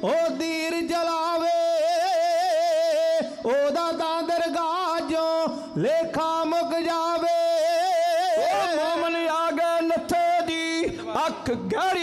ਉਹ ਦੀਰ ਜਲਾਵੇ ਉਹਦਾ ਤਾਂ ਦਰਗਾਹ ਚੋਂ ਲੇਖਾ ਮੁੱਕ ਜਾਵੇ। ਮੋਮਨ ਆ ਗਏ ਨੱਥੇ ਦੀ ਅੱਖ ਗਹਿਰੀ